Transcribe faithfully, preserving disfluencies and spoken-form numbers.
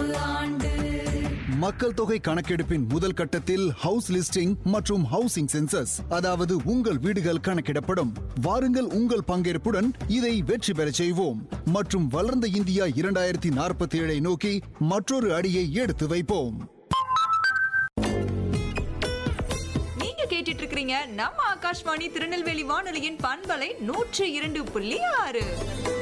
ஆண்டு. மக்கள் தொகை கணக்கெடுப்பின் முதல் கட்டத்தில் ஹவுஸ் லிஸ்டிங் மற்றும் ஹவுசிங் சென்சஸ், அதாவது உங்கள் வீடுகள் கணக்கிடப்படும். வாருங்கள், உங்கள் பங்கேற்புடன் இதை வெற்றி பெறச் செய்வோம் மற்றும் வளர்ந்த இந்தியா இரண்டாயிரத்தி நாற்பத்தி ஏழை நோக்கி மற்றொரு அடியை எடுத்து வைப்போம். நீங்க கேட்டுட்டு இருக்கிறீங்க நம்ம ஆகாஷ்வாணி திருநெல்வேலி வானொலியின் பண்பலை நூற்று இரண்டு புள்ளி ஆறு.